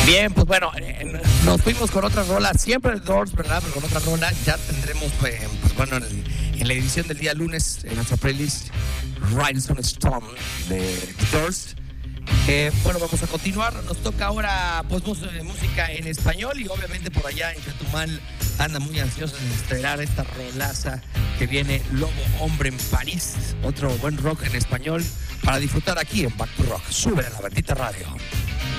Bien, pues bueno, nos fuimos con otra rola, siempre el Doors, ¿verdad? Pero con otra rola ya tendremos, pues bueno, en la edición del día lunes, en nuestra playlist, Rhinestone Storm de Doors. Bueno, vamos a continuar. Nos toca ahora pues música en español, y obviamente por allá en Chetumal anda muy ansioso en esperar esta rolaza que viene, Lobo Hombre en París. Otro buen rock en español para disfrutar aquí en Back to Rock. Sube a la bendita radio.